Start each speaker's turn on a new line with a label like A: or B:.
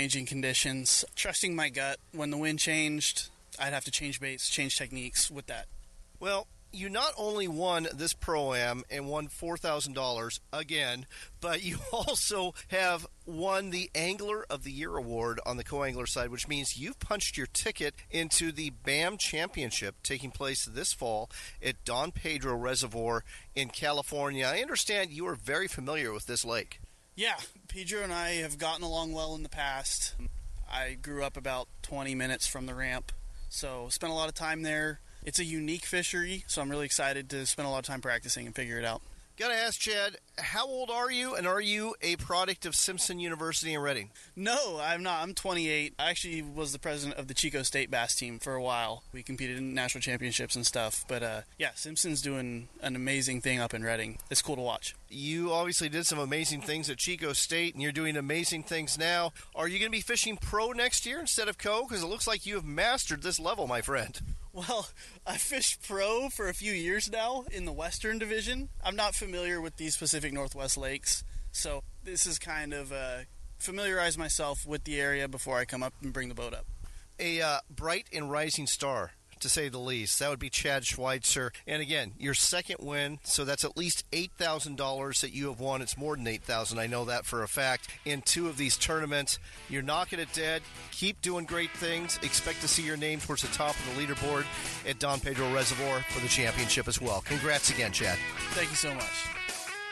A: changing conditions. Trusting my gut. When the wind changed, I'd have to change baits, change techniques with that.
B: Well, you not only won this Pro-Am and won $4,000 again, but you also have won the Angler of the Year award on the co-angler side, which means you've punched your ticket into the BAM Championship taking place this fall at Don Pedro Reservoir in California. I understand you are very familiar with this lake.
A: Yeah, Pedro and I have gotten along well in the past. I grew up about 20 minutes from the ramp, so spent a lot of time there. It's a unique fishery, so I'm really excited to spend a lot of time practicing and figure it out.
B: Gotta ask, Chad, how old are you, and are you a product of Simpson University in Redding?
A: No, I'm not. I'm 28. I actually was the president of the Chico State bass team for a while. We competed in national championships and stuff. But yeah, Simpson's doing an amazing thing up in Redding. It's cool to watch.
B: You obviously did some amazing things at Chico State, and you're doing amazing things now. Are you going to be fishing pro next year instead of co? Because it looks like you have mastered this level, my friend.
A: Well, I fished pro for a few years now in the Western Division. I'm not familiar with these Pacific Northwest lakes, so this is kind of familiarize myself with the area before I come up and bring the boat up.
B: A bright and rising star, to say the least. That would be Chad Schweitzer. And again, your second win, so that's at least $8,000 that you have won. It's more than $8,000, I know that for a fact, in two of these tournaments. You're knocking it dead. Keep doing great things. Expect to see your name towards the top of the leaderboard at Don Pedro Reservoir for the championship as well. Congrats again, Chad.
A: Thank you so much.